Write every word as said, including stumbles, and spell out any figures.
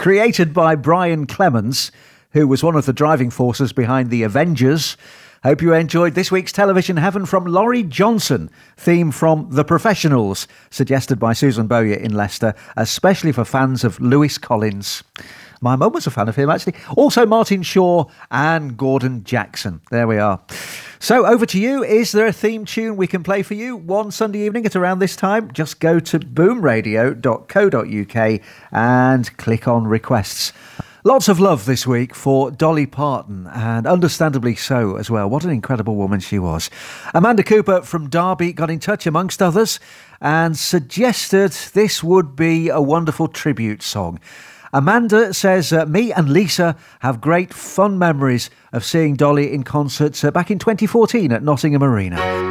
created by Brian Clemens, who was one of the driving forces behind The Avengers. Hope you enjoyed this week's Television Heaven from Laurie Johnson, theme from The Professionals, suggested by Susan Bowyer in Leicester, especially for fans of Lewis Collins. My mum was a fan of him, actually. Also Martin Shaw and Gordon Jackson. There we are. So over to you. Is there a theme tune we can play for you one Sunday evening at around this time? Just go to boom radio dot co dot uk and click on requests. Lots of love this week for Dolly Parton, and understandably so as well. What an incredible woman she was. Amanda Cooper from Derby got in touch, amongst others, and suggested this would be a wonderful tribute song. Amanda says, uh, me and Lisa have great fun memories of seeing Dolly in concerts uh, back in twenty fourteen at Nottingham Arena.